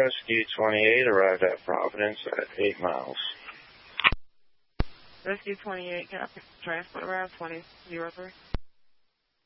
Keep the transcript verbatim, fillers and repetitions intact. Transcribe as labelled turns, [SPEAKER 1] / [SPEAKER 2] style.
[SPEAKER 1] Rescue twenty-eight arrived at Providence at eight miles.
[SPEAKER 2] Rescue twenty-eight, can I transport around twenty zero three?